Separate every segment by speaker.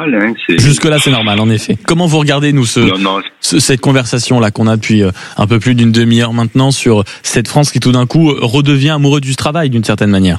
Speaker 1: normal. Hein,
Speaker 2: Jusque-là, c'est normal, en effet. Comment vous regardez, nous, cette conversation-là qu'on a depuis un peu plus d'une demi-heure maintenant sur cette France qui, tout d'un coup, redevient amoureuse du travail, d'une certaine manière?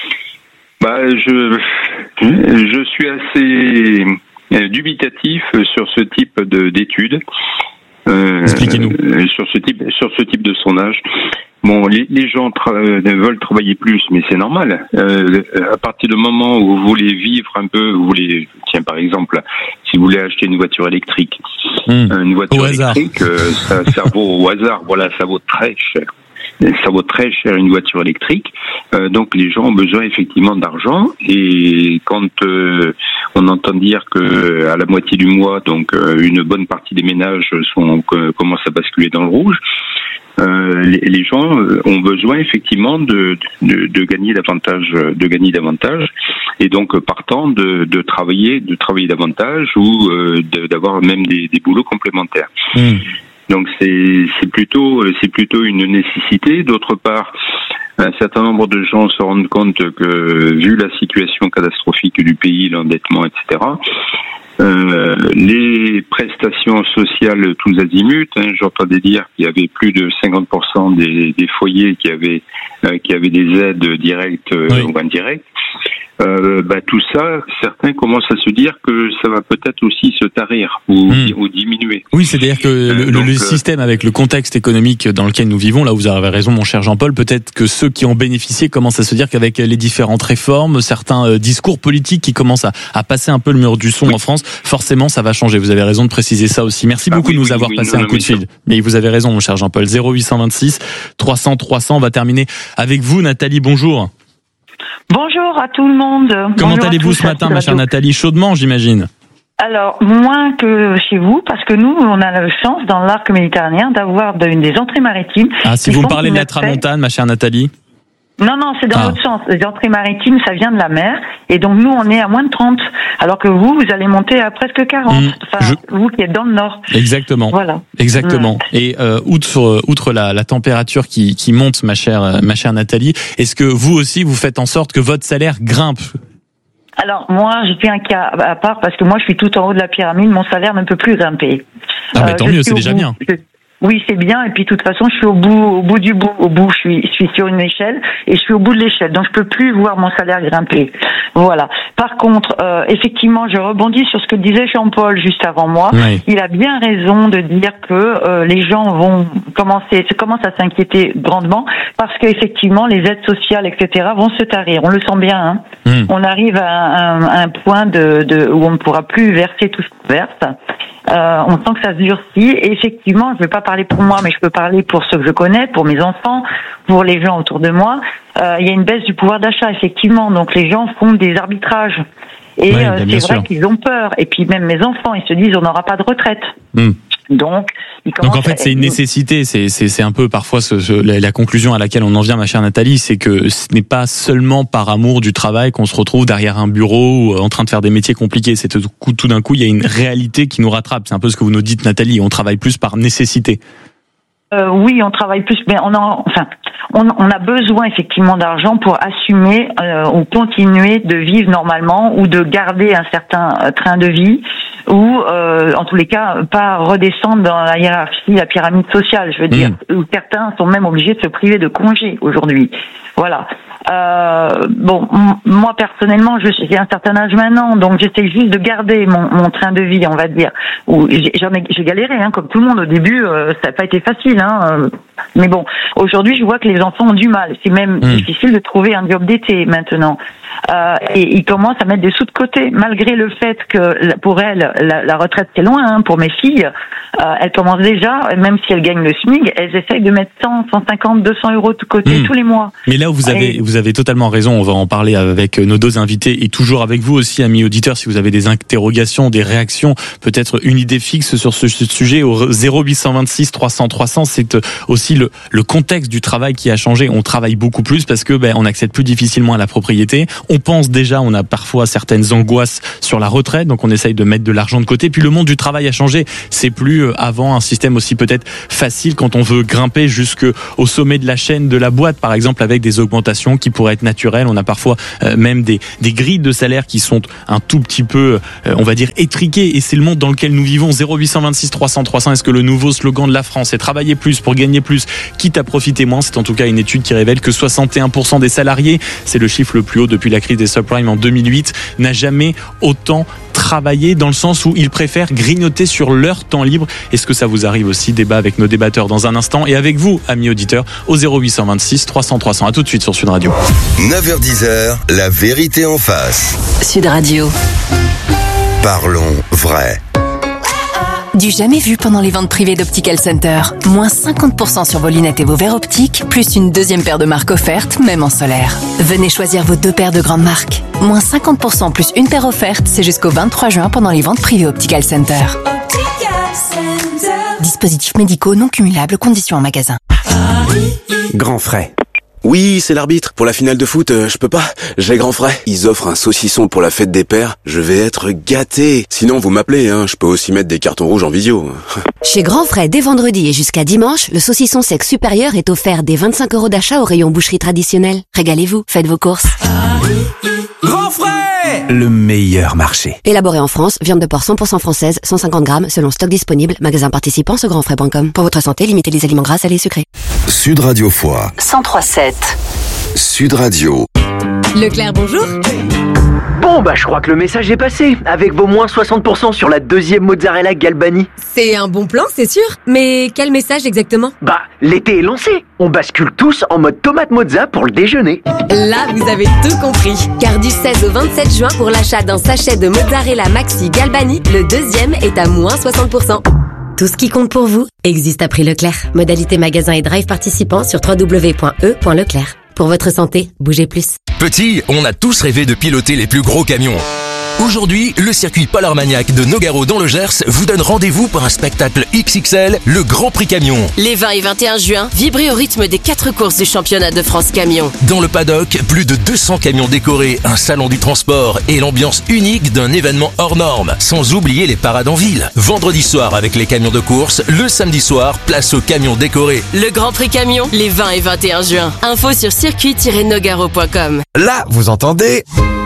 Speaker 1: Je suis assez dubitatif sur ce type d'études.
Speaker 2: Expliquez-nous.
Speaker 1: Sur ce type de sondage. Bon, les gens veulent travailler plus, mais c'est normal. À partir du moment où vous voulez vivre un peu, par exemple, si vous voulez acheter une voiture électrique, une voiture électrique, ça vaut au hasard. Voilà, ça vaut très cher. Ça vaut très cher une voiture électrique. Donc les gens ont besoin effectivement d'argent. Et quand on entend dire que à la moitié du mois, donc une bonne partie des ménages commencent à basculer dans le rouge. Les gens ont besoin effectivement de gagner davantage, et donc partant de travailler davantage ou d'avoir même des boulots complémentaires. Donc c'est plutôt une nécessité. D'autre part, un certain nombre de gens se rendent compte que, vu la situation catastrophique du pays, l'endettement, etc., les prestations sociales tous azimuts, j'entendais dire qu'il y avait plus de 50% des foyers qui avaient des aides directes ou indirectes. Tout ça, certains commencent à se dire que ça va peut-être aussi se tarir ou diminuer.
Speaker 2: Oui, c'est-à-dire que le système, avec le contexte économique dans lequel nous vivons, là vous avez raison mon cher Jean-Paul, peut-être que ceux qui ont bénéficié commencent à se dire qu'avec les différentes réformes, certains discours politiques qui commencent à passer un peu le mur du son en France, forcément ça va changer. Vous avez raison de préciser ça aussi. Merci beaucoup de nous avoir passé un coup de fil. Mais vous avez raison mon cher Jean-Paul. 0826 300 300. On va terminer avec vous Nathalie, bonjour.
Speaker 3: Bonjour à tout le monde.
Speaker 2: Comment allez-vous ce matin, ma chère Nathalie? Chaudement, j'imagine.
Speaker 3: Alors, moins que chez vous, parce que nous, on a la chance, dans l'arc méditerranéen, d'avoir des entrées maritimes.
Speaker 2: Ah, si vous me parlez de la tramontane, ma chère Nathalie?
Speaker 3: Non, c'est dans l'autre sens. Les entrées maritimes, ça vient de la mer. Et donc, nous, on est à moins de 30. Alors que vous allez monter à presque 40. Vous qui êtes dans le nord.
Speaker 2: Exactement.
Speaker 3: Voilà.
Speaker 2: Exactement. Et outre la température qui monte, ma chère Nathalie, est-ce que vous aussi, vous faites en sorte que votre salaire grimpe?
Speaker 3: Alors, moi, je fais un cas à part parce que moi, je suis tout en haut de la pyramide. Mon salaire ne peut plus grimper.
Speaker 2: Ah, mais tant mieux, c'est déjà bien.
Speaker 3: Oui, c'est bien. Et puis, de toute façon, je suis au bout du bout. Au bout, je suis sur une échelle et je suis au bout de l'échelle. Donc, je peux plus voir mon salaire grimper. Voilà. Par contre, effectivement, je rebondis sur ce que disait Jean-Paul juste avant moi. Oui. Il a bien raison de dire que les gens commencent à s'inquiéter grandement parce qu'effectivement, les aides sociales, etc., vont se tarir. On le sent bien. On arrive à un point où on ne pourra plus verser tout ce qu'on verse. On sent que ça se durcit et effectivement, je ne vais pas parler pour moi, mais je peux parler pour ceux que je connais, pour mes enfants, pour les gens autour de moi. Il y a une baisse du pouvoir d'achat, effectivement, donc les gens font des arbitrages et c'est vrai qu'ils ont peur. Et puis même mes enfants, ils se disent on n'aura pas de retraite. Donc
Speaker 2: en fait, c'est une nécessité. C'est un peu parfois la conclusion à laquelle on en vient, ma chère Nathalie, c'est que ce n'est pas seulement par amour du travail qu'on se retrouve derrière un bureau ou en train de faire des métiers compliqués. C'est tout d'un coup, il y a une réalité qui nous rattrape. C'est un peu ce que vous nous dites, Nathalie. On travaille plus par nécessité.
Speaker 3: Oui, on travaille plus, mais on a besoin effectivement d'argent pour assumer ou continuer de vivre normalement ou de garder un certain train de vie ou en tous les cas pas redescendre dans la hiérarchie, la pyramide sociale, je veux dire, où certains sont même obligés de se priver de congés aujourd'hui. Voilà. Moi personnellement, j'ai un certain âge maintenant, donc j'essaie juste de garder mon train de vie, on va dire. J'ai galéré, comme tout le monde au début, ça n'a pas été facile, mais bon, aujourd'hui je vois que les enfants ont du mal. C'est même difficile de trouver un job d'été maintenant. Et ils commencent à mettre des sous de côté, malgré le fait que pour elles, la retraite c'est loin. Pour mes filles, elles commencent déjà, même si elles gagnent le SMIC, elles essayent de mettre 100, 150, 200 euros de côté tous les mois.
Speaker 2: Mais là où vous avez totalement raison, on va en parler avec nos deux invités et toujours avec vous aussi, amis auditeurs, si vous avez des interrogations, des réactions, peut-être une idée fixe sur ce sujet, au 0826 300 300, c'est aussi le contexte du travail qui a changé. On travaille beaucoup plus parce que on accède plus difficilement à la propriété. On pense déjà, on a parfois certaines angoisses sur la retraite, donc on essaye de mettre de l'argent de côté. Puis le monde du travail a changé. C'est plus avant un système aussi peut-être facile quand on veut grimper jusqu'au sommet de la chaîne de la boîte, par exemple, avec des augmentations qui pourraient être naturelles. On a parfois même des grilles de salaire qui sont un tout petit peu, on va dire, étriquées. Et c'est le monde dans lequel nous vivons. 0826 300 300. Est-ce que le nouveau slogan de la France est travailler plus pour gagner plus, quitte à profiter moins? C'est en tout cas une étude qui révèle que 61% des salariés, c'est le chiffre le plus haut depuis la crise des subprimes en 2008, n'a jamais autant travaillé, dans le sens où ils préfèrent grignoter sur leur temps libre. Est-ce que ça vous arrive aussi? Débat avec nos débatteurs dans un instant et avec vous, amis auditeurs, au 0826 300 300. À tout de suite sur Sud Radio.
Speaker 4: 9h-10h, la vérité en face.
Speaker 5: Sud Radio.
Speaker 4: Parlons vrai.
Speaker 5: Du jamais vu pendant les ventes privées d'Optical Center. Moins 50% sur vos lunettes et vos verres optiques, plus une deuxième paire de marques offerte, même en solaire. Venez choisir vos 2 paires de grandes marques. Moins 50% plus une paire offerte, c'est jusqu'au 23 juin pendant les ventes privées Optical Center. Dispositifs médicaux non cumulables, conditions en magasin.
Speaker 6: Grand frais. Oui, c'est l'arbitre. Pour la finale de foot, je peux pas. J'ai grand frais. Ils offrent un saucisson pour la fête des pères. Je vais être gâté. Sinon, vous m'appelez, hein. Je peux aussi mettre des cartons rouges en visio.
Speaker 7: Chez Grand Frais, dès vendredi et jusqu'à dimanche, le saucisson sec supérieur est offert dès 25 € d'achat au rayon boucherie traditionnelle. Régalez-vous, faites vos courses.
Speaker 8: Grand Frais,
Speaker 6: le meilleur marché.
Speaker 7: Élaboré en France, viande de porc 100% française, 150 grammes, selon stock disponible. Magasin participant sur grandfrais.com. Pour votre santé, limitez les aliments gras, salés et sucrés.
Speaker 4: Sud Radio Foix.
Speaker 5: 103.7.
Speaker 4: Sud Radio.
Speaker 9: Leclerc, bonjour.
Speaker 10: Bon, je crois que le message est passé, avec vos moins 60% sur la deuxième mozzarella Galbani.
Speaker 9: C'est un bon plan, c'est sûr, mais quel message exactement?
Speaker 10: L'été est lancé. On bascule tous en mode tomate mozza pour le déjeuner.
Speaker 9: Là, vous avez tout compris. Car du 16 au 27 juin, pour l'achat d'un sachet de mozzarella maxi Galbani, le deuxième est à moins 60%. Tout ce qui compte pour vous existe à prix Leclerc. Modalité magasin et drive participants sur www.e.leclerc. Pour votre santé, bougez plus.
Speaker 11: Petit, on a tous rêvé de piloter les plus gros camions. Aujourd'hui, le circuit Pôle Armagnac de Nogaro dans le Gers vous donne rendez-vous pour un spectacle XXL, le Grand Prix Camion.
Speaker 5: Les 20 et 21 juin, vibrez au rythme des 4 courses du championnat de France Camion.
Speaker 11: Dans le paddock, plus de 200 camions décorés, un salon du transport et l'ambiance unique d'un événement hors norme. Sans oublier les parades en ville. Vendredi soir avec les camions de course, le samedi soir, place aux camions décorés.
Speaker 5: Le Grand Prix Camion, les 20 et 21 juin. Info sur circuit-nogaro.com.
Speaker 8: Là, vous entendez?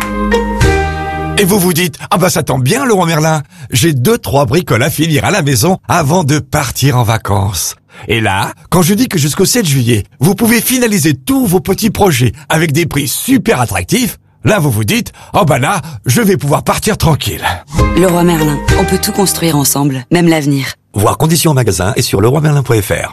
Speaker 8: Et vous vous dites, ça tombe bien, Leroy Merlin. J'ai 2-3 bricoles à finir à la maison avant de partir en vacances. Et là, quand je dis que jusqu'au 7 juillet, vous pouvez finaliser tous vos petits projets avec des prix super attractifs, là vous vous dites, là, je vais pouvoir partir tranquille.
Speaker 12: Leroy Merlin, on peut tout construire ensemble, même l'avenir.
Speaker 8: Voir conditions en magasin et sur leroymerlin.fr.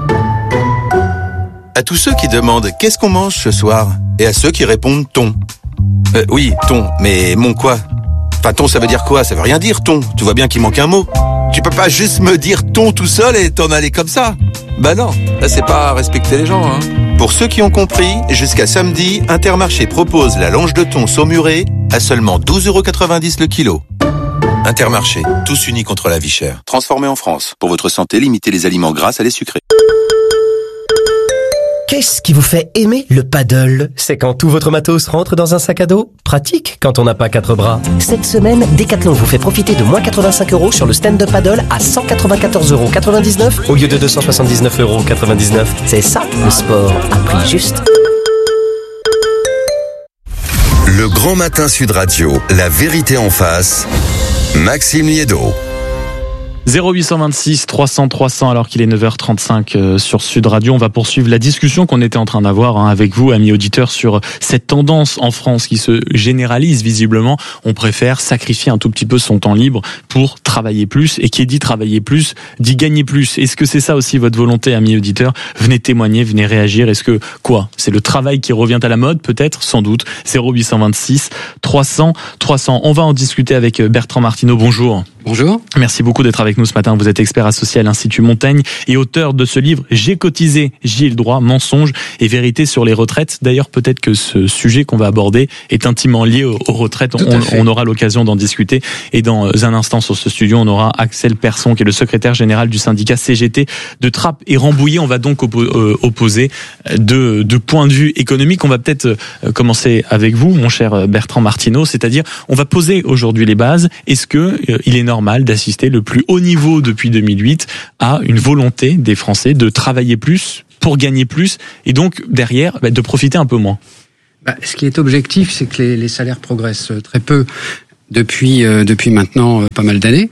Speaker 13: À tous ceux qui demandent qu'est-ce qu'on mange ce soir, et à ceux qui répondent thon. Oui, thon, mais mon quoi? Enfin, thon, ça veut dire quoi? Ça veut rien dire, thon. Tu vois bien qu'il manque un mot. Tu peux pas juste me dire thon tout seul et t'en aller comme ça. Non, là c'est pas respecter les gens, hein. Pour ceux qui ont compris, jusqu'à samedi, Intermarché propose la longe de thon saumurée à seulement 12,90 € le kilo. Intermarché, tous unis contre la vie chère. Transformé en France. Pour votre santé, limitez les aliments gras, salés, sucrés.
Speaker 14: Qu'est-ce qui vous fait aimer le paddle? C'est quand tout votre matos rentre dans un sac à dos? Pratique quand on n'a pas 4 bras. Cette semaine, Decathlon vous fait profiter de moins 85 € sur le stand-up paddle à 194,99 € au lieu de 279,99 €. C'est ça, le sport à prix juste.
Speaker 4: Le Grand Matin Sud Radio, la vérité en face. Maxime Liédot.
Speaker 2: 0826 300 300 alors qu'il est 9h35 sur Sud Radio. On va poursuivre la discussion qu'on était en train d'avoir avec vous, amis auditeurs, sur cette tendance en France qui se généralise visiblement. On préfère sacrifier un tout petit peu son temps libre pour travailler plus. Et qui dit travailler plus, dit gagner plus. Est-ce que c'est ça aussi votre volonté, amis auditeurs? Venez témoigner, venez réagir. Est-ce que c'est le travail qui revient à la mode? Peut-être, sans doute. 0826 300 300. On va en discuter avec Bertrand Martineau. Bonjour.
Speaker 15: Bonjour.
Speaker 2: Merci beaucoup d'être avec nous ce matin. Vous êtes expert associé à l'Institut Montaigne et auteur de ce livre « J'ai cotisé, j'y ai le droit, mensonges et vérité sur les retraites ». D'ailleurs, peut-être que ce sujet qu'on va aborder est intimement lié aux retraites. On aura l'occasion d'en discuter. Et dans un instant sur ce studio, on aura Axel Persson, qui est le secrétaire général du syndicat CGT de Trappes et Rambouillet. On va donc opposer deux points de vue économiques. On va peut-être commencer avec vous, mon cher Bertrand Martineau. C'est-à-dire, on va poser aujourd'hui les bases. Est-ce que il est normal d'assister le plus haut niveau depuis 2008 à une volonté des Français de travailler plus pour gagner plus et donc derrière de profiter un peu moins?
Speaker 15: Ce qui est objectif, c'est que les salaires progressent très peu depuis maintenant pas mal d'années.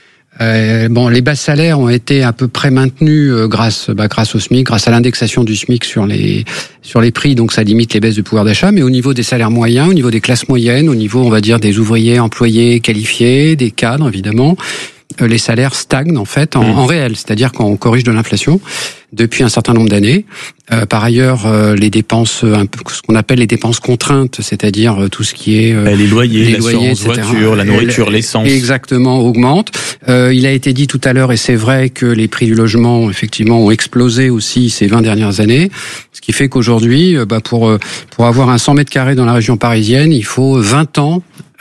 Speaker 15: Les bas salaires ont été à peu près maintenus grâce au SMIC, grâce à l'indexation du SMIC sur les prix, donc ça limite les baisses de pouvoir d'achat. Mais au niveau des salaires moyens, au niveau des classes moyennes, au niveau, on va dire, des ouvriers employés qualifiés, des cadres évidemment, les salaires stagnent en fait en réel, c'est-à-dire quand on corrige de l'inflation depuis un certain nombre d'années. Par ailleurs, les dépenses, ce qu'on appelle les dépenses contraintes, c'est-à-dire tout ce qui est
Speaker 2: les loyers, l'assurance voiture, la nourriture, l'essence,
Speaker 15: exactement, augmentent. Il a été dit tout à l'heure, et c'est vrai que les prix du logement, effectivement, ont explosé aussi ces 20 dernières années, ce qui fait qu'aujourd'hui, pour avoir un 100 mètres carrés dans la région parisienne, il faut 20 ans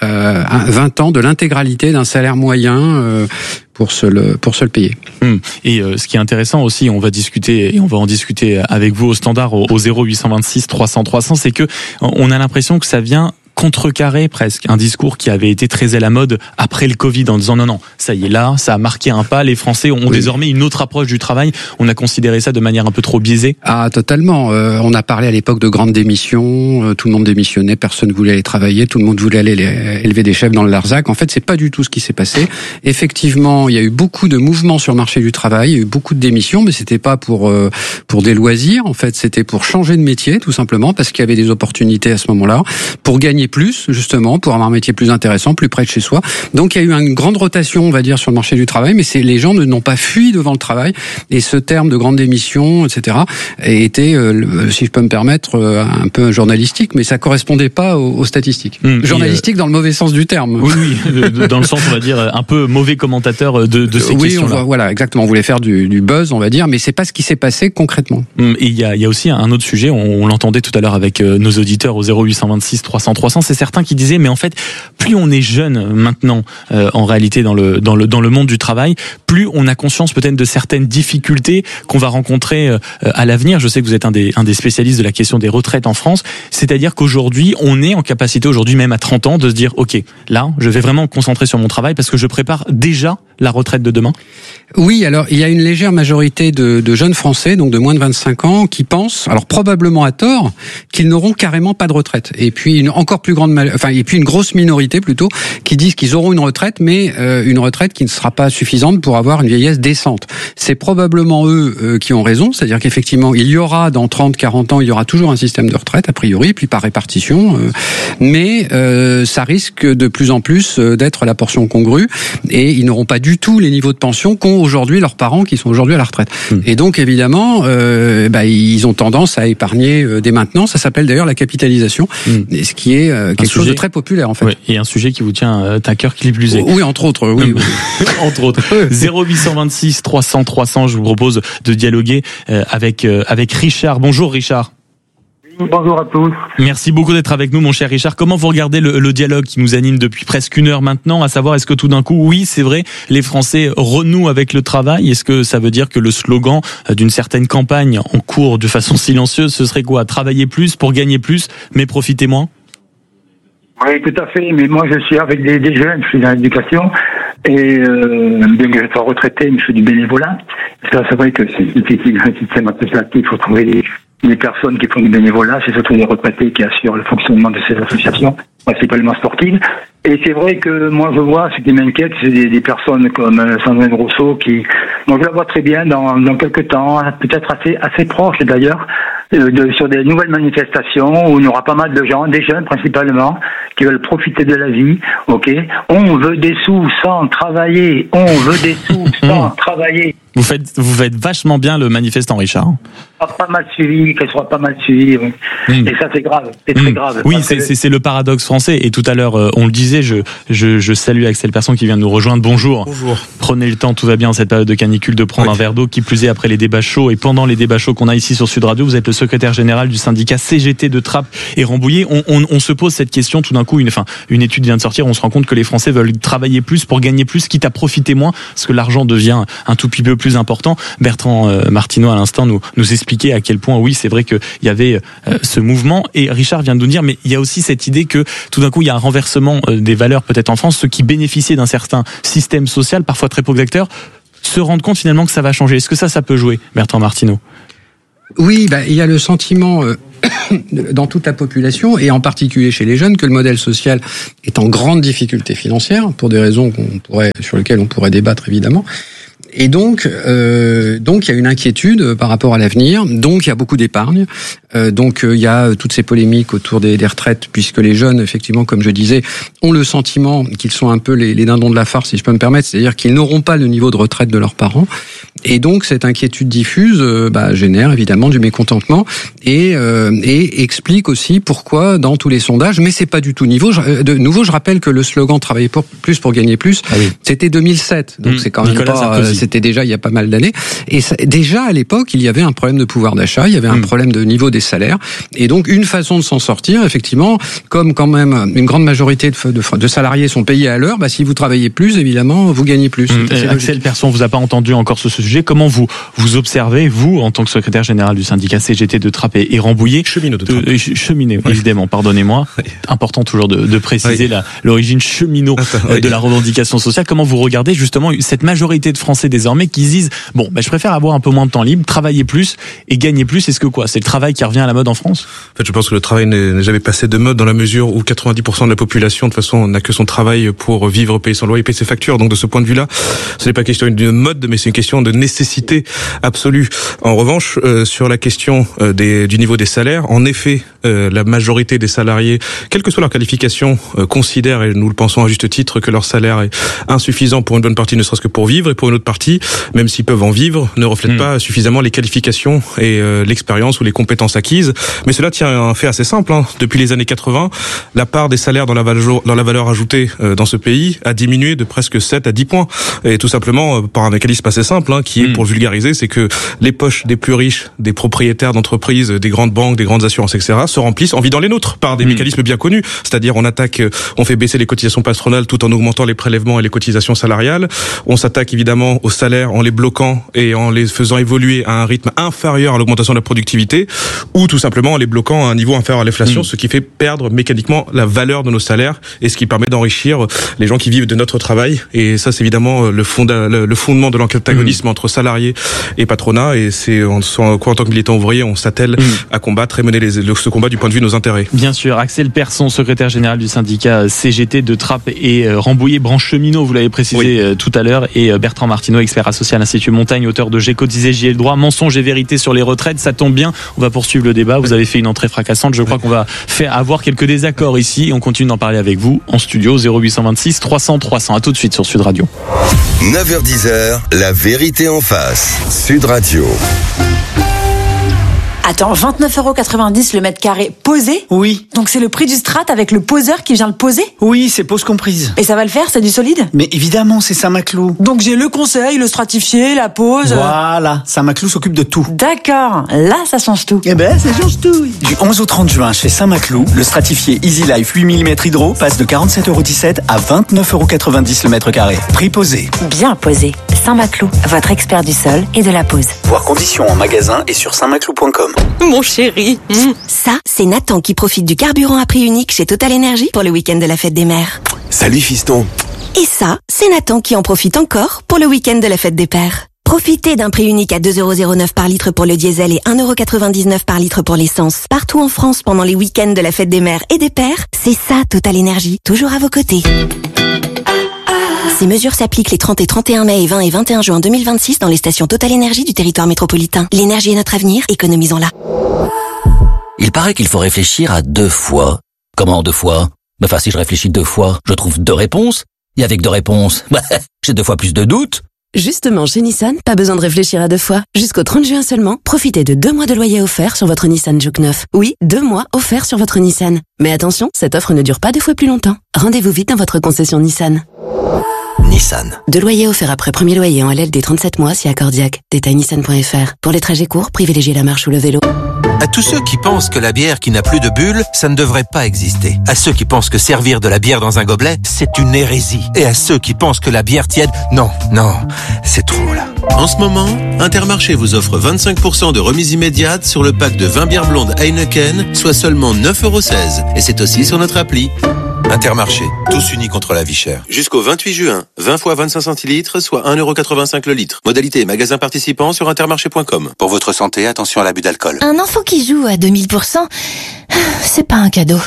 Speaker 15: de l'intégralité d'un salaire moyen pour se le payer.
Speaker 2: Et ce qui est intéressant aussi, on va en discuter avec vous au standard au 0826 300 300, c'est que on a l'impression que ça vient contrecarrer presque un discours qui avait été très à la mode après le Covid en disant non, ça y est là, ça a marqué un pas, les Français ont désormais une autre approche du travail. On a considéré ça de manière un peu trop biaisée.
Speaker 15: Ah, totalement. On a parlé à l'époque de grandes démissions, tout le monde démissionnait, personne ne voulait aller travailler, tout le monde voulait aller élever des chefs dans le Larzac. En fait, c'est pas du tout ce qui s'est passé. Effectivement, il y a eu beaucoup de mouvements sur le marché du travail, il y a eu beaucoup de démissions, mais c'était pas pour des loisirs, en fait, c'était pour changer de métier, tout simplement, parce qu'il y avait des opportunités à ce moment-là, pour gagner plus, justement, pour avoir un métier plus intéressant, plus près de chez soi. Donc il y a eu une grande rotation, on va dire, sur le marché du travail, mais les gens n'ont pas fui devant le travail, et ce terme de grande démission, etc., a été, si je peux me permettre, un peu journalistique, mais ça correspondait pas aux statistiques. Journalistique dans le mauvais sens du terme.
Speaker 2: Oui, dans le sens, on va dire, un peu mauvais commentateur de ces questions-là.
Speaker 15: Voilà, exactement. On voulait faire du buzz, on va dire, mais c'est pas ce qui s'est passé concrètement.
Speaker 2: Et il y a aussi un autre sujet, on l'entendait tout à l'heure avec nos auditeurs au 0826 300 300, c'est certains qui disaient, mais en fait, plus on est jeune maintenant, en réalité dans le monde du travail, plus on a conscience peut-être de certaines difficultés qu'on va rencontrer à l'avenir. Je sais que vous êtes un des spécialistes de la question des retraites en France, c'est-à-dire qu'aujourd'hui, on est en capacité, aujourd'hui même à 30 ans, de se dire, ok, là, je vais vraiment me concentrer sur mon travail parce que je prépare déjà la retraite de demain.
Speaker 15: Oui, alors il y a une légère majorité de jeunes Français, donc de moins de 25 ans, qui pensent, alors probablement à tort, qu'ils n'auront carrément pas de retraite. Et puis une grosse minorité plutôt, qui disent qu'ils auront une retraite, mais une retraite qui ne sera pas suffisante pour avoir une vieillesse décente. C'est probablement eux qui ont raison, c'est-à-dire qu'effectivement, il y aura dans 30, 40 ans, il y aura toujours un système de retraite, a priori, puis par répartition, mais ça risque de plus en plus d'être la portion congrue, et ils n'auront pas du tout les niveaux de pension qu'ont aujourd'hui leurs parents qui sont aujourd'hui à la retraite. Et donc évidemment, ils ont tendance à épargner dès maintenant. Ça s'appelle d'ailleurs la capitalisation, ce qui est quelque chose de très populaire en fait.
Speaker 2: Oui, et un sujet qui vous tient à cœur, qui plus est.
Speaker 15: Oui, entre autres. Oui.
Speaker 2: Entre autres. 0826 300 300. Je vous propose de dialoguer avec Richard. Bonjour Richard.
Speaker 16: Bonjour à tous.
Speaker 2: Merci beaucoup d'être avec nous, mon cher Richard. Comment vous regardez le dialogue qui nous anime depuis presque une heure maintenant, à savoir, est-ce que tout d'un coup, oui, c'est vrai, les Français renouent avec le travail? Est-ce que ça veut dire que le slogan d'une certaine campagne en cours de façon silencieuse, ce serait quoi? Travailler plus pour gagner plus, mais profiter moins?
Speaker 16: Oui, tout à fait. Mais moi, je suis avec des jeunes, je suis dans l'éducation. Et bien que je sois retraité, mais je fais du bénévolat. C'est vrai que c'est difficile, un système associatif, il faut trouver les personnes qui font du bénévolat, c'est surtout les retraités qui assurent le fonctionnement de ces associations, principalement sportives. Et c'est vrai que moi je vois, ce qui m'inquiète, c'est des personnes comme Sandrine Rousseau qui, moi je la vois très bien dans quelques temps, peut-être assez proche d'ailleurs, sur des nouvelles manifestations où il y aura pas mal de gens, des jeunes principalement, qui veulent profiter de la vie. Ok, on veut des sous sans travailler, on veut des sous sans travailler.
Speaker 2: Vous faites vachement bien le manifestant, Richard.
Speaker 16: Pas mal suivi, qu'elle soit pas mal suivie. Oui. Et ça, c'est grave. C'est très grave.
Speaker 2: Oui, c'est le paradoxe français. Et tout à l'heure, on le disait, je salue Axel Persson qui vient de nous rejoindre. Bonjour.
Speaker 17: Bonjour.
Speaker 2: Prenez le temps, tout va bien en cette période de canicule, de prendre un verre d'eau, qui plus est après les débats chauds. Et pendant les débats chauds qu'on a ici sur Sud Radio, vous êtes le secrétaire général du syndicat CGT de Trappes et Rambouillet. On se pose cette question tout d'un coup. Une étude vient de sortir. On se rend compte que les Français veulent travailler plus pour gagner plus, quitte à profiter moins, parce que l'argent devient un tout petit peu plus important. Bertrand Martineau, à l'instant, nous expliquait à quel point, oui, c'est vrai qu'il y avait ce mouvement. Et Richard vient de nous dire, mais il y a aussi cette idée que tout d'un coup, il y a un renversement des valeurs peut-être en France. Ceux qui bénéficiaient d'un certain système social, parfois très protecteur, se rendent compte finalement que ça va changer. Est-ce que ça peut jouer, Bertrand Martineau?
Speaker 15: Oui, il y a le sentiment dans toute la population, et en particulier chez les jeunes, que le modèle social est en grande difficulté financière, pour des raisons sur lesquelles on pourrait débattre évidemment. Et donc il y a une inquiétude par rapport à l'avenir. Donc il y a beaucoup d'épargne. Donc il y a toutes ces polémiques autour des retraites, puisque les jeunes, effectivement, comme je disais, ont le sentiment qu'ils sont un peu les dindons de la farce, si je peux me permettre, c'est-à-dire qu'ils n'auront pas le niveau de retraite de leurs parents. Et donc cette inquiétude diffuse génère évidemment du mécontentement et explique aussi pourquoi dans tous les sondages, mais c'est pas du tout nouveau. Je rappelle que le slogan "Travailler plus pour gagner plus", c'était 2007, donc c'est quand même pas. C'était déjà il y a pas mal d'années. Et déjà à l'époque, il y avait un problème de pouvoir d'achat, il y avait un problème de niveau des salaires. Et donc une façon de s'en sortir, effectivement, comme quand même une grande majorité de salariés sont payés à l'heure, si vous travaillez plus, évidemment, vous gagnez plus.
Speaker 2: Axel Persson, vous a pas entendu encore sur ce sujet. Comment vous observez, vous, en tant que secrétaire général du syndicat CGT de Trappes et Rambouillet, cheminot, évidemment, pardonnez-moi, important toujours de préciser l'origine cheminot de la revendication sociale. Comment vous regardez justement cette majorité de Français désormais qui disent je préfère avoir un peu moins de temps libre, travailler plus et gagner plus. Est-ce que c'est le travail qui revient à la mode en France?
Speaker 17: En fait, je pense que le travail n'est jamais passé de mode, dans la mesure où 90% de la population, de toute façon, n'a que son travail pour vivre, payer son loyer, payer ses factures. Donc de ce point de vue-là, ce n'est pas question de mode, mais c'est une question de nécessité absolue. En revanche, sur la question du niveau des salaires, en effet, la majorité des salariés, quelle que soit leur qualification, considèrent, et nous le pensons à juste titre, que leur salaire est insuffisant pour une bonne partie, ne serait-ce que pour vivre, et pour une autre partie, même s'ils peuvent en vivre, ne reflètent pas suffisamment les qualifications et l'expérience ou les compétences acquises. Mais cela tient à un fait assez simple. Depuis les années 80, la part des salaires dans la valeur ajoutée dans ce pays a diminué de presque 7 à 10 points. Et tout simplement par un mécanisme assez simple, qui est, pour vulgariser, c'est que les poches des plus riches, des propriétaires d'entreprises, des grandes banques, des grandes assurances, etc., se remplissent en vidant les nôtres par des mécanismes bien connus. C'est-à-dire on fait baisser les cotisations patronales tout en augmentant les prélèvements et les cotisations salariales. On s'attaque évidemment aux salaires en les bloquant et en les faisant évoluer à un rythme inférieur à l'augmentation de la productivité, ou tout simplement en les bloquant à un niveau inférieur à l'inflation, ce qui fait perdre mécaniquement la valeur de nos salaires et ce qui permet d'enrichir les gens qui vivent de notre travail. Et ça, c'est évidemment le fondement de l'antagonisme entre salariés et patronat, et c'est en tant que militant ouvrier, on s'attelle à combattre et mener ce combat du point de vue de nos intérêts.
Speaker 2: Bien sûr. Axel Persson, secrétaire général du syndicat CGT de Trappes et Rambouillet, branche cheminot, vous l'avez précisé tout à l'heure, et Bertrand Martineau, expert associé à l'Institut Montaigne, auteur de J'ai cotisé, j'y ai le droit, mensonges et vérité sur les retraites. Ça tombe bien, on va poursuivre le débat. Vous avez fait une entrée fracassante. Je crois qu'on va avoir quelques désaccords ici, et on continue d'en parler avec vous en studio. 0826 300 300. À tout de suite sur Sud Radio.
Speaker 4: 9h-10h, la vérité en face. Sud Radio.
Speaker 18: Attends, 29,90 € le mètre carré posé?
Speaker 19: Oui.
Speaker 18: Donc c'est le prix du strat avec le poseur qui vient le poser?
Speaker 19: Oui, c'est pose comprise.
Speaker 18: Et ça va le faire, c'est du solide?
Speaker 19: Mais évidemment, c'est Saint-Maclou.
Speaker 18: Donc j'ai le conseil, le stratifié, la pose...
Speaker 19: Voilà, Saint-Maclou s'occupe de tout.
Speaker 18: D'accord, là ça change tout.
Speaker 19: Eh ben, ça change tout. Du 11 au 30 juin, chez Saint-Maclou, le stratifié Easy Life 8 mm hydro passe de 47,17 € à 29,90 € le mètre carré. Prix posé.
Speaker 20: Bien posé. Saint-Maclou, votre expert du sol et de la pose.
Speaker 19: Voir conditions en magasin et sur saintmaclou.com.
Speaker 20: Mon chéri. Ça, c'est Nathan qui profite du carburant à prix unique chez Total Energy pour le week-end de la fête des mères.
Speaker 6: Salut fiston.
Speaker 20: Et ça, c'est Nathan qui en profite encore pour le week-end de la fête des pères. Profitez d'un prix unique à 2,09 € par litre pour le diesel et 1,99 € par litre pour l'essence. Partout en France pendant les week-ends de la fête des mères et des pères, c'est ça Total Energy, toujours à vos côtés. Ces mesures s'appliquent les 30 et 31 mai et 20 et 21 juin 2026 dans les stations Total Energy du territoire métropolitain. L'énergie est notre avenir, économisons-la.
Speaker 21: Il paraît qu'il faut réfléchir à 2 fois. Comment 2 fois? Si je réfléchis 2 fois, je trouve 2 réponses. Et avec 2 réponses, j'ai 2 fois plus de doutes.
Speaker 7: Justement, chez Nissan, pas besoin de réfléchir à deux fois. Jusqu'au 30 juin seulement, profitez de 2 mois de loyer offert sur votre Nissan Juke 9. Oui, 2 mois offerts sur votre Nissan. Mais attention, cette offre ne dure pas 2 fois plus longtemps. Rendez-vous vite dans votre concession Nissan.
Speaker 21: Nissan.
Speaker 7: 2 loyers offerts après premier loyer en LLD 37 mois si accordiaque. Détail nissan.fr. Pour les trajets courts, privilégiez la marche ou le vélo.
Speaker 21: À tous ceux qui pensent que la bière qui n'a plus de bulles, ça ne devrait pas exister. À ceux qui pensent que servir de la bière dans un gobelet, c'est une hérésie. Et à ceux qui pensent que la bière tiède, non, c'est trop là.
Speaker 1: En ce moment, Intermarché vous offre 25% de remise immédiate sur le pack de 20 bières blondes Heineken, soit seulement 9,16 €. Et c'est aussi sur notre appli.
Speaker 13: Intermarché, tous unis contre la vie chère.
Speaker 1: Jusqu'au 28 juin, 20 fois 25 centilitres, soit 1,85 € le litre. Modalité et magasin participant sur intermarché.com.
Speaker 13: Pour votre santé, attention à l'abus d'alcool.
Speaker 22: Un enfant qui joue à 2000%, c'est pas un cadeau.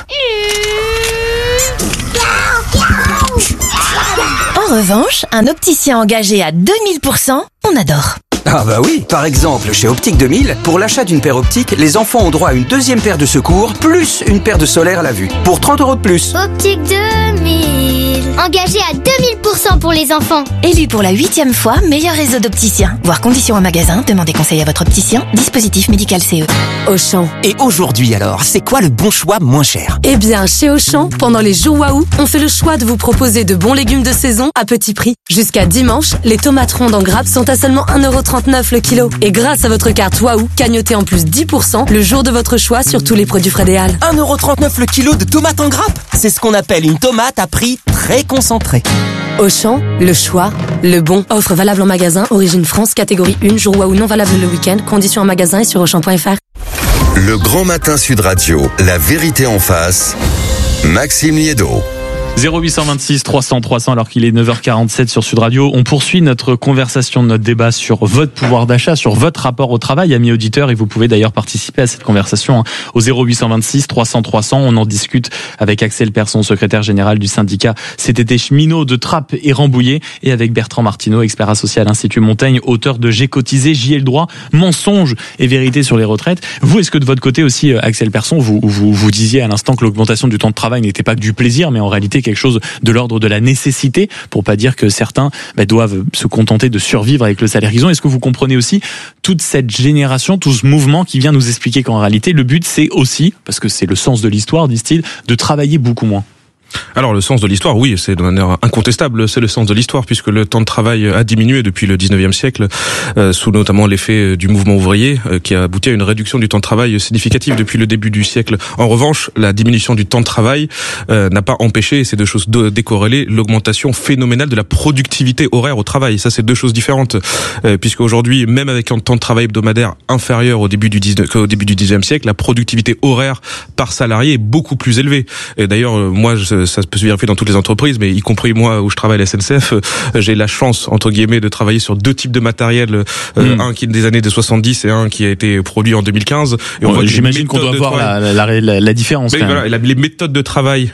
Speaker 22: En revanche, un opticien engagé à 2000%, on adore.
Speaker 23: Ah bah oui, par exemple, chez Optique 2000, pour l'achat d'une paire optique, les enfants ont droit à une deuxième paire de secours, plus une paire de solaire à la vue, pour 30 € de plus.
Speaker 24: Optique 2000, engagé à 2000% pour les enfants.
Speaker 22: Élu pour la 8e fois, meilleur réseau d'opticiens. Voir conditions en magasin, demandez conseil à votre opticien, dispositif médical CE.
Speaker 25: Auchan. Et aujourd'hui alors, c'est quoi le bon choix moins cher?
Speaker 26: Eh bien, chez Auchan, pendant les jours Waouh, on fait le choix de vous proposer de bons légumes de saison à petit prix. Jusqu'à dimanche, les tomates rondes en grappe sont à seulement 1,39 € le kilo. Et grâce à votre carte Waouh, cagnotez en plus 10% le jour de votre choix sur tous les produits Fred et Al.
Speaker 25: 1,39 € le kilo de tomates en grappe. C'est ce qu'on appelle une tomate à prix très concentré.
Speaker 26: Auchan, le choix, le bon. Offre valable en magasin, origine France, catégorie 1, jour Waouh non valable le week-end. Conditions en magasin et sur Auchan.fr.
Speaker 4: Le Grand Matin Sud Radio, la vérité en face, Maxime Liédot.
Speaker 2: 0826 300 300 alors qu'il est 9h47 sur Sud Radio. On poursuit notre conversation, notre débat sur votre pouvoir d'achat, sur votre rapport au travail, amis auditeurs, et vous pouvez d'ailleurs participer à cette conversation au 0826 300 300. On en discute avec Axel Persson, secrétaire général du syndicat CTT Cheminots de Trappes et Rambouillet, et avec Bertrand Martineau, expert associé à l'Institut Montaigne, auteur de J'ai cotisé, j'y ai le droit, mensonges et vérité sur les retraites. Vous, est-ce que de votre côté aussi, Axel Persson, vous disiez à l'instant que l'augmentation du temps de travail n'était pas que du plaisir, mais en réalité quelque chose de l'ordre de la nécessité, pour pas dire que certains doivent se contenter de survivre avec le salaire qu'ils ont. Est-ce que vous comprenez aussi toute cette génération, tout ce mouvement qui vient nous expliquer qu'en réalité le but c'est aussi, parce que c'est le sens de l'histoire, disent-ils, de travailler beaucoup moins?
Speaker 17: Alors le sens de l'histoire, oui, c'est de manière incontestable, c'est le sens de l'histoire, puisque le temps de travail a diminué depuis le 19e siècle, sous notamment l'effet du mouvement ouvrier, qui a abouti à une réduction du temps de travail significative depuis le début du siècle. En revanche, la diminution du temps de travail n'a pas empêché, ces deux choses décorrélées, l'augmentation phénoménale de la productivité horaire au travail. Ça, c'est deux choses différentes, puisque aujourd'hui, même avec un temps de travail hebdomadaire inférieur au début du 19e siècle, la productivité horaire par salarié est beaucoup plus élevée. Et d'ailleurs, moi, ça peut se vérifier dans toutes les entreprises, mais y compris moi où je travaille à la SNCF, j'ai la chance, entre guillemets, de travailler sur deux types de matériel, un qui est des années 70 et un qui a été produit en 2015. Et on voit
Speaker 2: j'imagine qu'on doit voir la différence.
Speaker 17: Mais voilà, les méthodes de travail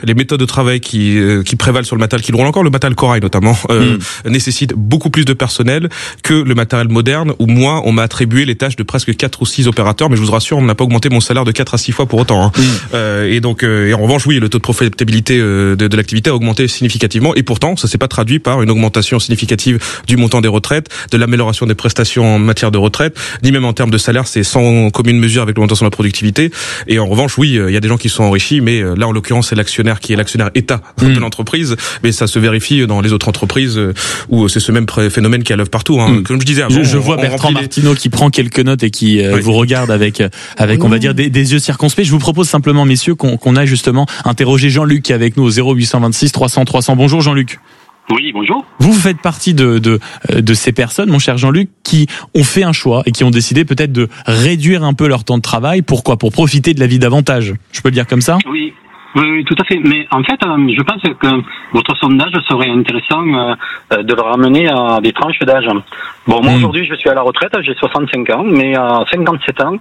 Speaker 17: qui prévalent sur le matériel qui roule encore, le matériel corail notamment, nécessitent beaucoup plus de personnel que le matériel moderne, où moi, on m'a attribué les tâches de presque 4 ou 6 opérateurs, mais je vous rassure, on n'a pas augmenté mon salaire de 4 à 6 fois pour autant. Et donc, et en revanche, oui, le taux de profitabilité de l'activité a augmenté significativement, et pourtant ça s'est pas traduit par une augmentation significative du montant des retraites, de l'amélioration des prestations en matière de retraite, ni même en termes de salaire. C'est sans commune mesure avec l'augmentation de la productivité. Et en revanche, oui, il y a des gens qui sont enrichis, mais là en l'occurrence c'est l'actionnaire qui est l'actionnaire État de l'entreprise, mais ça se vérifie dans les autres entreprises où c'est ce même phénomène qui est à l'œuvre partout. Comme je disais avant,
Speaker 2: je vois Bertrand Martineau qui prend quelques notes et qui vous regarde avec on va dire des yeux circonspects. Je vous propose simplement, messieurs, qu'on aille justement interroger Jean-Luc qui est avec nous au 0826 300 300. Bonjour Jean-Luc.
Speaker 27: Oui, bonjour.
Speaker 2: Vous faites partie de ces personnes, mon cher Jean-Luc, qui ont fait un choix et qui ont décidé peut-être de réduire un peu leur temps de travail. Pourquoi? Pour profiter de la vie davantage. Je peux le dire comme ça?
Speaker 27: Oui. Oui, tout à fait. Mais en fait, je pense que votre sondage serait intéressant de le ramener à des tranches d'âge. Bon, moi aujourd'hui, je suis à la retraite, j'ai 65 ans, mais à 57 ans,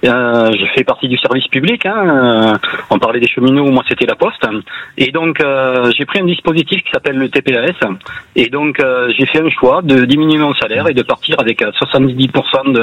Speaker 27: je fais partie du service public. On parlait des cheminots, moi c'était la Poste. Et donc, j'ai pris un dispositif qui s'appelle le TPAS. Et donc, j'ai fait un choix de diminuer mon salaire et de partir avec 70%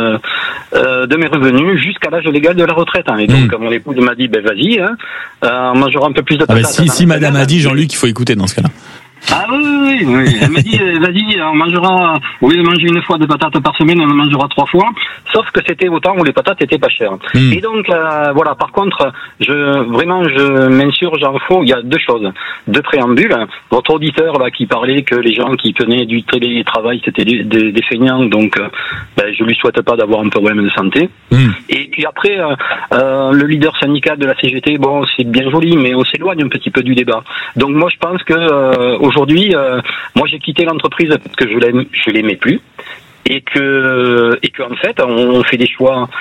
Speaker 27: de mes revenus jusqu'à l'âge légal de la retraite. Et donc, mon épouse m'a dit, vas-y, moi j'aurai un peu plus de temps.
Speaker 2: Si madame a dit, Jean-Luc, il faut écouter dans ce cas-là.
Speaker 27: Ah oui. Elle m'a dit, vas-y, on mangera, au lieu de manger une fois de patates par semaine, on en mangera 3 fois. Sauf que c'était au temps où les patates étaient pas chères. Et donc, voilà, par contre, je m'insurge en faux, il y a 2 choses. 2 préambules. Votre auditeur, là, qui parlait que les gens qui tenaient du télétravail, c'était des feignants, donc, je lui souhaite pas d'avoir un problème de santé. Et puis après, le leader syndical de la CGT, bon, c'est bien joli, mais on s'éloigne un petit peu du débat. Donc moi, je pense que aujourd'hui, moi j'ai quitté l'entreprise parce que je l'aimais plus, et que en fait, on fait des choix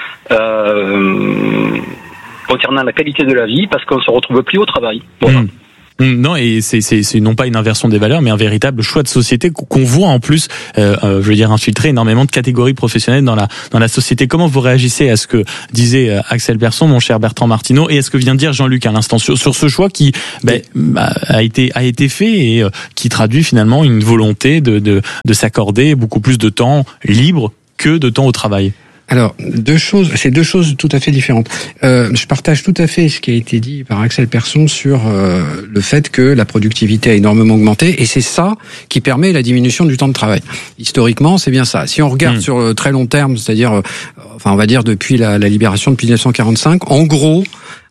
Speaker 27: concernant la qualité de la vie parce qu'on se retrouve plus au travail. Voilà.
Speaker 2: Non, et c'est non pas une inversion des valeurs, mais un véritable choix de société qu'on voit en plus, infiltrer énormément de catégories professionnelles dans la société. Comment vous réagissez à ce que disait Axel Persson, mon cher Bertrand Martineau, et à ce que vient de dire Jean-Luc à l'instant sur ce choix qui a été fait et qui traduit finalement une volonté de s'accorder beaucoup plus de temps libre que de temps au travail?
Speaker 15: Alors, c'est 2 choses tout à fait différentes. Je partage tout à fait ce qui a été dit par Axel Persson sur le fait que la productivité a énormément augmenté, et c'est ça qui permet la diminution du temps de travail. Historiquement, c'est bien ça. Si on regarde sur le très long terme, c'est-à-dire, on va dire depuis la libération depuis 1945, en gros,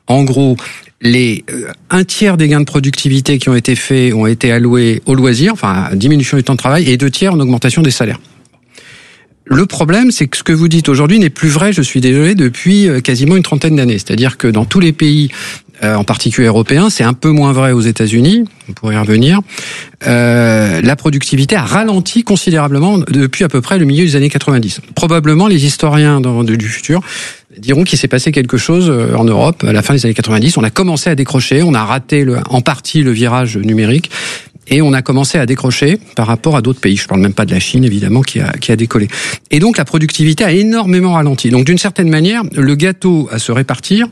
Speaker 15: les 1/3 des gains de productivité qui ont été faits ont été alloués au loisir, à diminution du temps de travail, et 2/3 en augmentation des salaires. Le problème, c'est que ce que vous dites aujourd'hui n'est plus vrai, je suis désolé, depuis quasiment une 30aine d'années. C'est-à-dire que dans tous les pays, en particulier européens, c'est un peu moins vrai aux États-Unis, on pourrait y revenir, la productivité a ralenti considérablement depuis à peu près le milieu des années 90. Probablement, les historiens du futur diront qu'il s'est passé quelque chose en Europe à la fin des années 90. On a commencé à décrocher, on a raté en partie le virage numérique, et on a commencé à décrocher par rapport à d'autres pays. Je parle même pas de la Chine, évidemment, qui a décollé. Et donc, la productivité a énormément ralenti. Donc, d'une certaine manière, le gâteau à se répartir,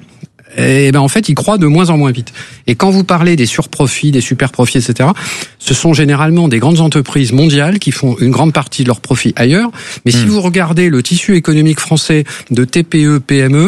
Speaker 15: en fait, il croît de moins en moins vite. Et quand vous parlez des surprofits, des superprofits, etc., ce sont généralement des grandes entreprises mondiales qui font une grande partie de leurs profits ailleurs. Mais si vous regardez le tissu économique français de TPE, PME,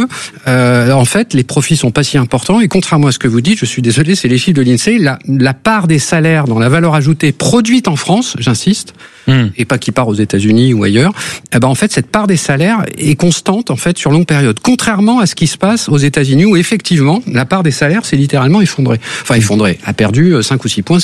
Speaker 15: en fait, les profits sont pas si importants. Et contrairement à ce que vous dites, je suis désolé, c'est les chiffres de l'INSEE, la part des salaires dans la valeur ajoutée produite en France, j'insiste, et pas qui part aux États-Unis ou ailleurs, en fait, cette part des salaires est constante, en fait, sur longue période. Contrairement à ce qui se passe aux États-Unis, où effectivement, la part des salaires s'est littéralement effondrée. A perdu 5 ou 6 points,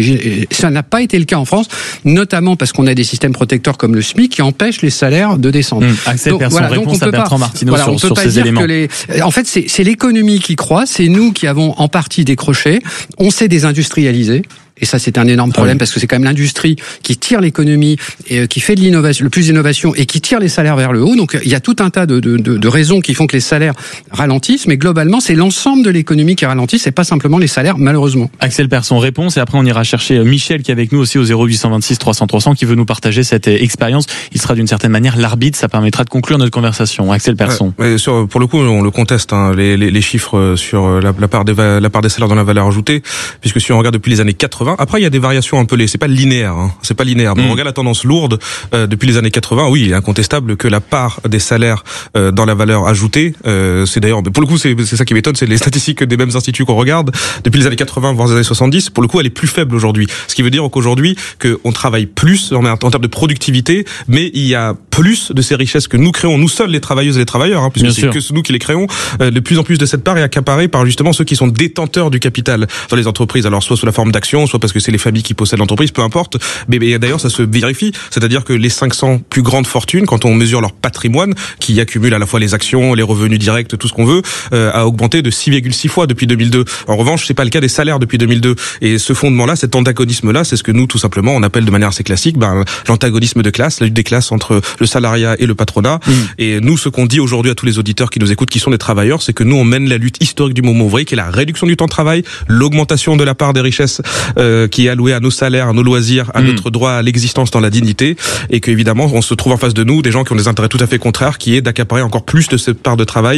Speaker 15: ça n'a pas été le cas en France, notamment parce qu'on a des systèmes protecteurs comme le SMIC qui empêchent les salaires de descendre.
Speaker 2: Axel Persson, réponse à Bertrand Martineau sur ces éléments.
Speaker 15: En fait, c'est l'économie qui croît, c'est nous qui avons en partie décroché, on s'est désindustrialisé. Et ça, c'est un énorme problème parce que c'est quand même l'industrie qui tire l'économie et qui fait de l'innovation, le plus d'innovation et qui tire les salaires vers le haut. Donc, il y a tout un tas de raisons qui font que les salaires ralentissent, mais globalement, c'est l'ensemble de l'économie qui ralentit, c'est pas simplement les salaires, malheureusement.
Speaker 2: Axel Persson, réponse, et après on ira chercher Michel qui est avec nous aussi au 0826 300 300 qui veut nous partager cette expérience. Il sera d'une certaine manière l'arbitre, ça permettra de conclure notre conversation. Axel Persson.
Speaker 17: Pour le coup, on le conteste, les chiffres sur la part des salaires dans la valeur ajoutée, puisque si on regarde depuis les années 80, après il y a des variations un peu, c'est pas linéaire, c'est pas linéaire. Mais on regarde la tendance lourde depuis les années 80. Oui, il est incontestable que la part des salaires dans la valeur ajoutée, c'est d'ailleurs, pour le coup, c'est ça qui m'étonne, c'est les statistiques des mêmes instituts qu'on regarde depuis les années 80 voire les années 70. Pour le coup, elle est plus faible aujourd'hui. Ce qui veut dire qu'aujourd'hui, qu'on travaille plus en termes de productivité, mais il y a plus de ces richesses que nous créons, nous seuls, les travailleuses et les travailleurs, puisque c'est que nous qui les créons. De plus en plus de cette part est accaparée par justement ceux qui sont détenteurs du capital dans les entreprises. Alors soit sous la forme d'actions, soit parce que c'est les familles qui possèdent l'entreprise, peu importe. Mais d'ailleurs, ça se vérifie. C'est-à-dire que les 500 plus grandes fortunes, quand on mesure leur patrimoine, qui accumule à la fois les actions, les revenus directs, tout ce qu'on veut, a augmenté de 6,6 fois depuis 2002. En revanche, c'est pas le cas des salaires depuis 2002. Et ce fondement-là, cet antagonisme-là, c'est ce que nous, tout simplement, on appelle de manière assez classique, l'antagonisme de classe, la lutte des classes entre le salariat et le patronat. Et nous, ce qu'on dit aujourd'hui à tous les auditeurs qui nous écoutent, qui sont des travailleurs, c'est que nous, on mène la lutte historique du moment ouvrier, qui est la réduction du temps de travail, l'augmentation de la part des richesses qui est allouée à nos salaires, à nos loisirs, à notre droit à l'existence dans la dignité, et qu'évidemment, on se trouve en face de nous des gens qui ont des intérêts tout à fait contraires, qui est d'accaparer encore plus de cette part de travail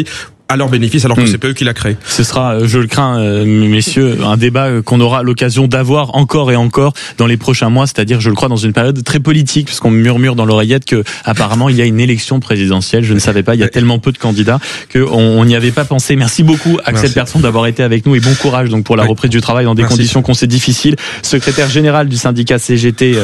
Speaker 17: à leur bénéfice, alors que c'est pas eux qui l'a créé.
Speaker 2: Ce sera, je le crains, messieurs, un débat qu'on aura l'occasion d'avoir encore et encore dans les prochains mois, c'est-à-dire, je le crois, dans une période très politique, puisqu'on me murmure dans l'oreillette que apparemment il y a une élection présidentielle. Je ne savais pas, il y a tellement peu de candidats qu'on n'y avait pas pensé. Merci beaucoup, Axel Persson, d'avoir été avec nous et bon courage donc pour la reprise du travail dans des conditions qu'on sait difficiles. Secrétaire général du syndicat CGT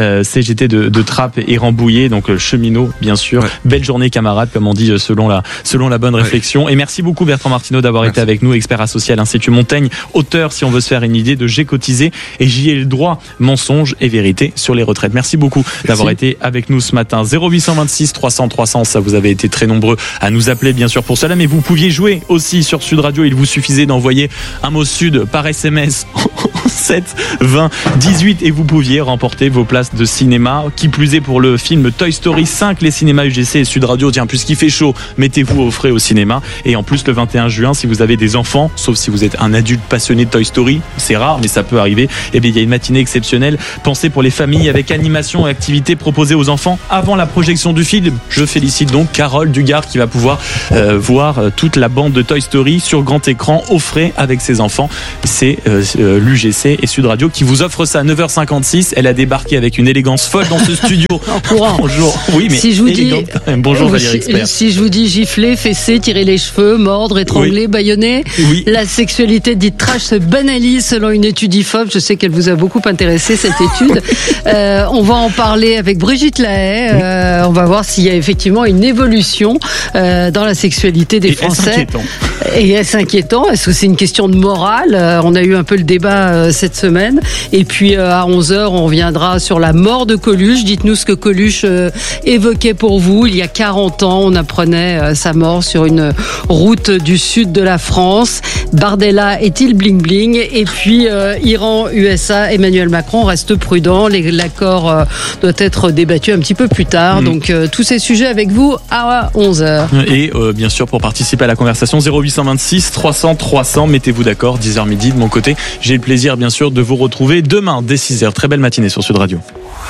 Speaker 2: de Trappes et Rambouillet, donc cheminot bien sûr. Belle journée camarades, comme on dit selon la bonne réflexion. Et merci beaucoup Bertrand Martineau d'avoir été avec nous, expert associé à l'Institut Montaigne, auteur, si on veut se faire une idée, de J'ai cotisé et j'y ai le droit, mensonges et vérité sur les retraites. Merci beaucoup d'avoir été avec nous ce matin. 0826 300 300, ça vous avez été très nombreux à nous appeler bien sûr pour cela, mais vous pouviez jouer aussi sur Sud Radio. Il vous suffisait d'envoyer un mot Sud par SMS 7 20 18 et vous pouviez remporter vos places de cinéma. Qui plus est pour le film Toy Story 5, les cinémas UGC et Sud Radio. Tiens, puisqu'il fait chaud, mettez-vous au frais au cinéma. Et en plus, le 21 juin, si vous avez des enfants, sauf si vous êtes un adulte passionné de Toy Story, c'est rare, mais ça peut arriver, et bien il y a une matinée exceptionnelle pensée pour les familles avec animation et activités proposées aux enfants avant la projection du film. Je félicite donc Carole Dugard qui va pouvoir voir toute la bande de Toy Story sur grand écran au frais avec ses enfants. C'est l'UGC et Sud Radio qui vous offre ça à 9h56. Elle a débarqué avec une élégance folle dans ce studio.
Speaker 3: En courant.
Speaker 2: Bonjour. Oui, mais
Speaker 3: si je vous
Speaker 2: élégante. Bonjour Valérie Expert.
Speaker 3: Si je vous dis gifler, fesser, tirer les cheveux, mordre, étrangler, bâillonner, la sexualité dite trash se banalise selon une étude IFOP. Je sais qu'elle vous a beaucoup intéressé cette étude. On va en parler avec Brigitte Lahaye. On va voir s'il y a effectivement une évolution dans la sexualité des Français. Et est-ce inquiétant? Est-ce que c'est une question de morale? On a eu un peu le débat cette semaine. Et puis à 11h, on reviendra sur la mort de Coluche. Dites-nous ce que Coluche évoquait pour vous. Il y a 40 ans, on apprenait sa mort sur une route du sud de la France. Bardella est-il bling-bling? Et puis Iran, USA, Emmanuel Macron reste prudent. L'accord doit être débattu un petit peu plus tard. Donc tous ces sujets avec vous à 11h.
Speaker 2: Et bien sûr, pour participer à la conversation, 0826 300 300, mettez-vous d'accord, 10h midi de mon côté. J'ai le plaisir bien sûr de vous retrouver demain dès 6h. Très belle matinée sur Sud Radio.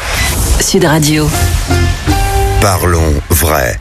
Speaker 20: Sud Radio.
Speaker 4: Parlons vrai.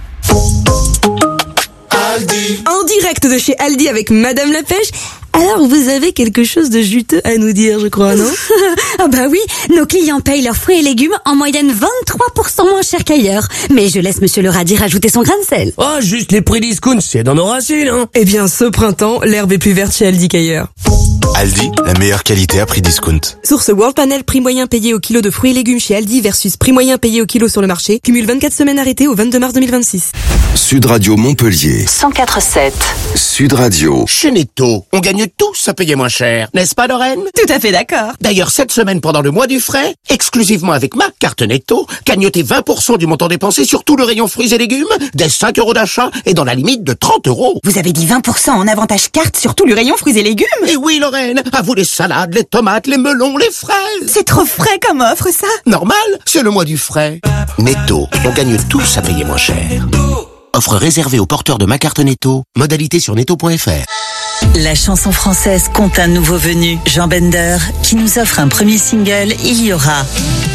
Speaker 5: En direct de chez Aldi avec Madame la Pêche. Alors, vous avez quelque chose de juteux à nous dire, je crois, non?
Speaker 8: Ah bah oui, nos clients payent leurs fruits et légumes en moyenne 23% moins cher qu'ailleurs. Mais je laisse Monsieur le radis rajouter son grain de sel.
Speaker 5: Oh, juste les prix discount, c'est dans nos racines, hein. Eh bien, ce printemps, l'herbe est plus verte chez Aldi qu'ailleurs.
Speaker 9: Aldi, la meilleure qualité à prix discount.
Speaker 5: Source World Panel, prix moyen payé au kilo de fruits et légumes chez Aldi versus prix moyen payé au kilo sur le marché. Cumule 24 semaines arrêtées au 22 mars 2026.
Speaker 4: Sud Radio Montpellier.
Speaker 20: 104.7.
Speaker 4: Sud Radio.
Speaker 10: Chez Netto, on gagne tous à payer moins cher. N'est-ce pas, Lorraine?
Speaker 18: Tout à fait d'accord.
Speaker 10: D'ailleurs, cette semaine, pendant le mois du frais, exclusivement avec ma carte Netto, cagnotez 20% du montant dépensé sur tout le rayon fruits et légumes, dès 5 € d'achat et dans la limite de 30 €.
Speaker 18: Vous avez dit 20% en avantage carte sur tout le rayon fruits et légumes?
Speaker 10: Et oui, Lorraine, à vous les salades, les tomates, les melons, les fraises.
Speaker 18: C'est trop frais comme offre, ça.
Speaker 10: Normal, c'est le mois du frais. Netto, on gagne tous à payer moins cher. Offre réservée aux porteurs de ma carte Netto. Modalité sur netto.fr.
Speaker 20: La chanson française compte un nouveau venu, Jean Bender, qui nous offre un premier single, Il y aura.